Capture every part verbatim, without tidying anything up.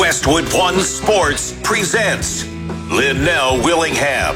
Westwood One Sports presents Linnell Willingham.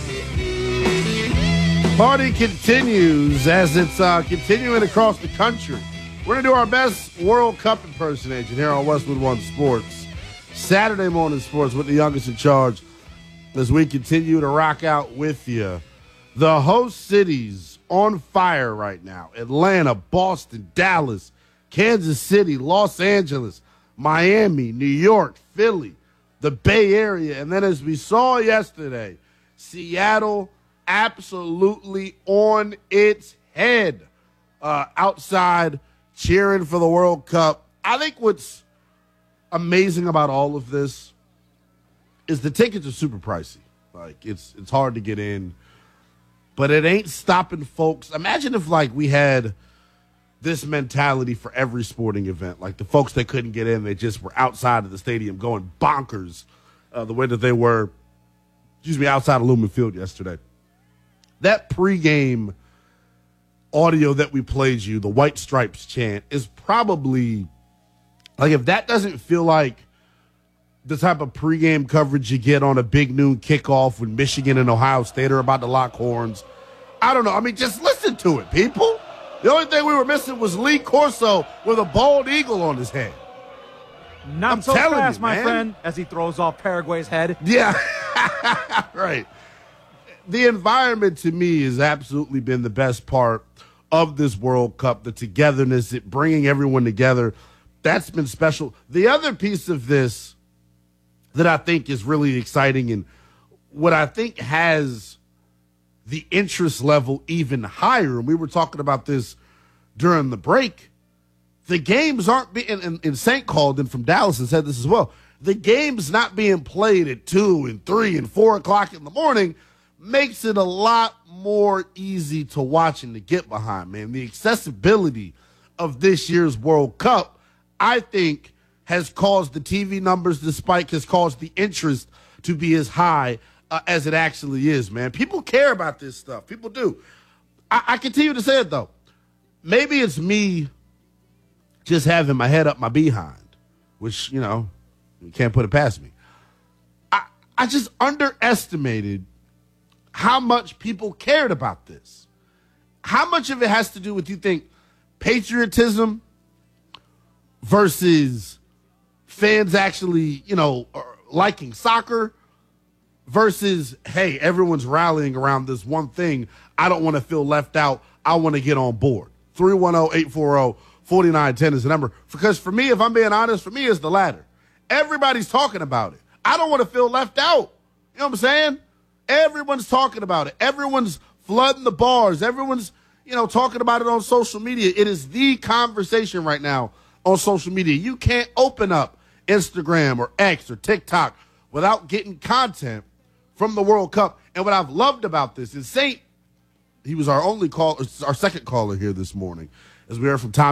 Party continues as it's uh, continuing across the country. We're going to do our best World Cup impersonation here on Westwood One Sports. Saturday morning sports with the youngest in charge as we continue to rock out with you. The host cities on fire right now. Atlanta, Boston, Dallas, Kansas City, Los Angeles, Miami, New York, Philly, the Bay Area. And then as we saw yesterday, Seattle absolutely on its head uh, outside cheering for the World Cup. I think what's amazing about all of this is the tickets are super pricey. Like, it's it's hard to get in, but it ain't stopping folks. Imagine if, like, we had this mentality for every sporting event. Like, the folks that couldn't get in, they just were outside of the stadium going bonkers uh, the way that they were, excuse me, outside of Lumen Field yesterday. That pregame audio that we played you, the White Stripes chant, is probably, like, if that doesn't feel like the type of pregame coverage you get on a big noon kickoff when Michigan and Ohio State are about to lock horns, I don't know. I mean, just listen to it, people. The only thing we were missing was Lee Corso with a bald eagle on his head. Not I'm so telling fast, you, my man. friend, as he throws off Paraguay's head. Yeah, right. The environment to me has absolutely been the best part of this World Cup, the togetherness, it bringing everyone together. That's been special. The other piece of this that I think is really exciting and what I think has the interest level even higher, and we were talking about this during the break, the games aren't being, and, and Saint called in from Dallas and said this as well, the game's not being played at two and three and four o'clock in the morning makes it a lot more easy to watch and to get behind, man. The accessibility of this year's World Cup, I think, has caused the T V numbers to spike, has caused the interest to be as high uh, as it actually is, man. People care about this stuff. People do. I, I continue to say it, though. Maybe it's me just having my head up my behind, which, you know, you can't put it past me. I, I just underestimated how much people cared about this. How much of it has to do with, you think, patriotism versus fans actually, you know, liking soccer versus, hey, everyone's rallying around this one thing. I don't want to feel left out. I want to get on board. three one zero, eight four zero, four nine one zero is the number. Because for me, if I'm being honest, for me, it's the latter. Everybody's talking about it. I don't want to feel left out. You know what I'm saying? Everyone's talking about it. Everyone's flooding the bars. Everyone's, you know, talking about it on social media. It is the conversation right now on social media. You can't open up Instagram or X or TikTok without getting content from the World Cup. And what I've loved about this is Saint, he was our only call, our second caller here this morning, as we heard from Tom